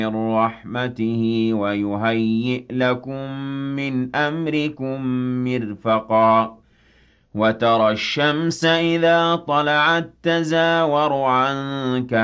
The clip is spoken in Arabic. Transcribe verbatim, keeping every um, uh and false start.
من رحمته ويهيئ لكم من أمركم مرفقا وترى الشمس إذا طلعت تزاور عن